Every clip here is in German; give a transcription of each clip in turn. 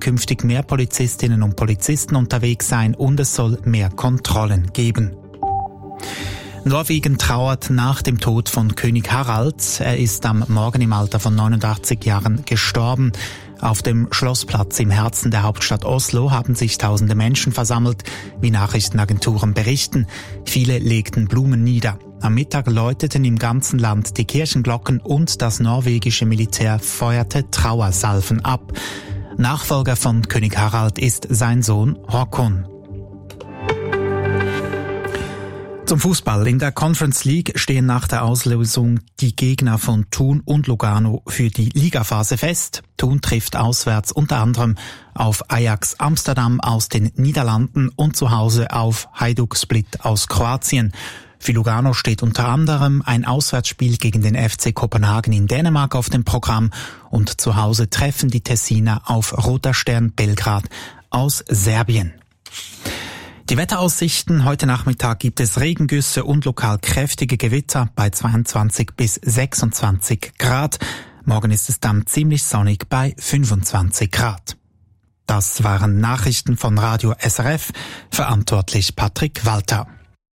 künftig mehr Polizistinnen und Polizisten unterwegs sein und es soll mehr Kontrollen geben. Norwegen trauert nach dem Tod von König Harald. Er ist am Morgen im Alter von 89 Jahren gestorben. Auf dem Schlossplatz im Herzen der Hauptstadt Oslo haben sich tausende Menschen versammelt, wie Nachrichtenagenturen berichten. Viele legten Blumen nieder. Am Mittag läuteten im ganzen Land die Kirchenglocken und das norwegische Militär feuerte Trauersalven ab. Nachfolger von König Harald ist sein Sohn Håkon. Zum Fußball. In der Conference League stehen nach der Auslosung die Gegner von Thun und Lugano für die Ligaphase fest. Thun trifft auswärts unter anderem auf Ajax Amsterdam aus den Niederlanden und zu Hause auf Hajduk Split aus Kroatien. Für Lugano steht unter anderem ein Auswärtsspiel gegen den FC Kopenhagen in Dänemark auf dem Programm und zu Hause treffen die Tessiner auf Roter Stern Belgrad aus Serbien. Die Wetteraussichten: Heute Nachmittag gibt es Regengüsse und lokal kräftige Gewitter bei 22 bis 26 Grad. Morgen ist es dann ziemlich sonnig bei 25 Grad. Das waren Nachrichten von Radio SRF, verantwortlich Patrick Walter.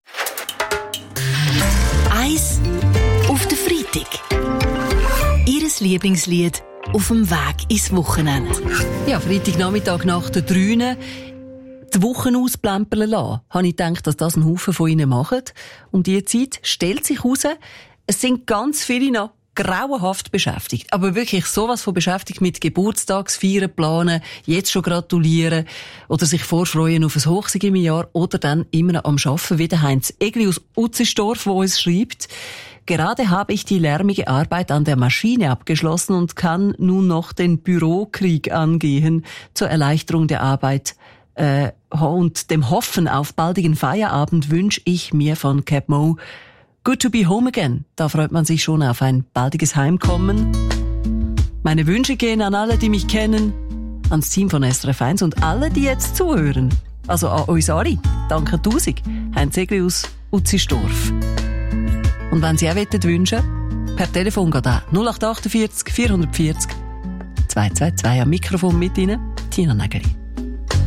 Eis auf den Freitag. Ihres Lieblingslied auf dem Weg ins Wochenende. Ja, Freitagnachmittag nach der 3. die Wochen ausplempern lassen, habe ich gedacht, dass das ein Haufen von ihnen machen. Und diese Zeit stellt sich heraus, es sind ganz viele noch grauenhaft beschäftigt. Aber wirklich sowas von beschäftigt mit Geburtstagsfeiern planen, jetzt schon gratulieren oder sich vorfreuen auf ein Hochsig im Jahr oder dann immer noch am Arbeiten, wie der Heinz Egli aus Utzisdorf, wo es schreibt: Gerade habe ich die lärmige Arbeit an der Maschine abgeschlossen und kann nun noch den Bürokrieg angehen. Zur Erleichterung der Arbeit und dem Hoffen auf baldigen Feierabend wünsche ich mir von Cap Mo Good to be home again. Da freut man sich schon auf ein baldiges Heimkommen. Meine Wünsche gehen an alle, die mich kennen, ans Team von SRF 1 und alle, die jetzt zuhören. Also an uns alle. Danke 1000. Heinz Egli aus Utzisdorf. Und wenn Sie auch wünschen, per Telefon geht an 0848 440 222. Am Mikrofon mit Ihnen Tina Nägeli.